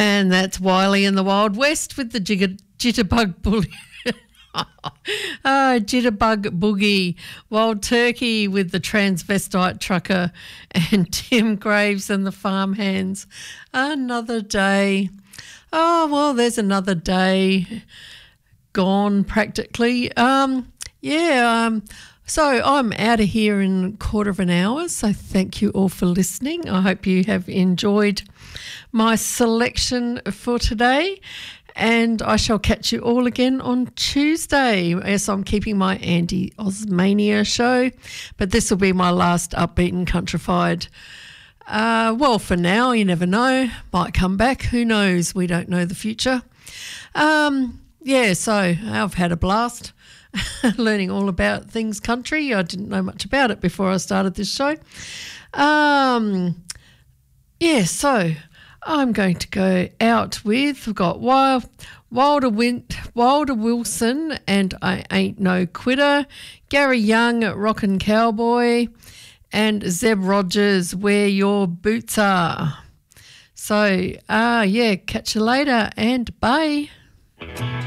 And that's Wiley in the Wild West with the Jitterbug Bully. Jitterbug Boogie, Wild Turkey with the transvestite trucker, and Tim Graves and the farmhands. Another day. Oh, well, there's another day gone practically. So I'm out of here in a quarter of an hour, so thank you all for listening. I hope you have enjoyed my selection for today, and I shall catch you all again on Tuesday as I'm keeping my Andy Osmania show, but this will be my last upbeat and countrified. Well, for now, you never know, might come back, who knows, we don't know the future. So I've had a blast. Learning all about things country. I didn't know much about it before I started this show. So I'm going to go out with, we've got Wilder Wilson and I Ain't No Quitter, Gary Young, Rockin' Cowboy, and Zeb Rogers, Where Your Boots Are. So, catch you later and bye.